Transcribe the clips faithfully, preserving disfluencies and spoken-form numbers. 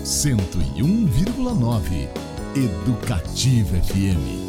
cento e um vírgula nove Educativa F M.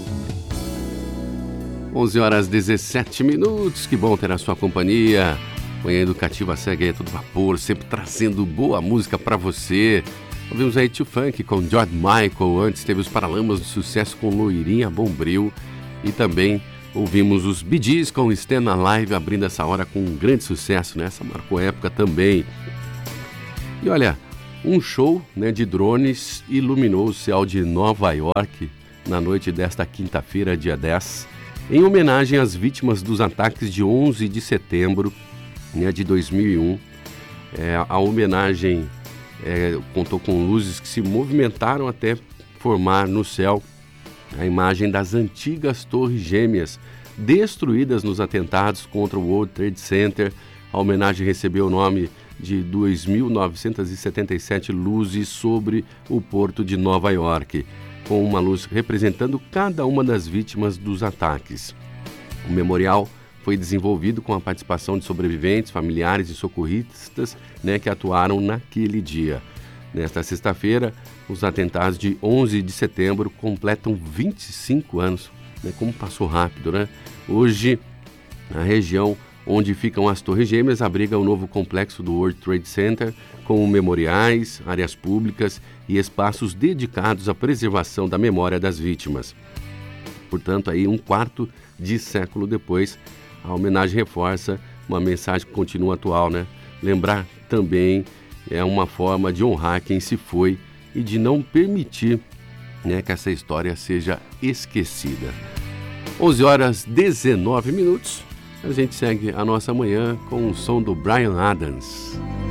onze horas e dezessete minutos, que bom ter a sua companhia. Manhã Educativa segue aí a todo vapor, sempre trazendo boa música para você. Ouvimos aí Tio Funk com George Michael, antes teve os Paralamas do Sucesso com Loirinha Bombril e também ouvimos os Bee Gees com Stand Alive, abrindo essa hora com um grande sucesso, né? Essa marcou época também. E olha, um show, né, de drones iluminou o céu de Nova York na noite desta quinta-feira, dia dez, em homenagem às vítimas dos ataques de onze de setembro, né, de dois mil e um. É, a homenagem é, contou com luzes que se movimentaram até formar no céu a imagem das antigas torres gêmeas destruídas nos atentados contra o World Trade Center. A homenagem recebeu o nome de dois mil novecentas e setenta e sete luzes sobre o porto de Nova York, com uma luz representando cada uma das vítimas dos ataques. O memorial foi desenvolvido com a participação de sobreviventes, familiares e socorristas, né, que atuaram naquele dia. Nesta sexta-feira, os atentados de onze de setembro completam vinte e cinco anos. Né, como passou rápido, né? Hoje, a região onde ficam as Torres Gêmeas abriga o novo complexo do World Trade Center, com memoriais, áreas públicas e espaços dedicados à preservação da memória das vítimas. Portanto, aí um quarto de século depois, a homenagem reforça uma mensagem que continua atual, né? Lembrar também é uma forma de honrar quem se foi e de não permitir, né, que essa história seja esquecida. onze horas e dezenove minutos, a gente segue a nossa manhã com o som do Bryan Adams.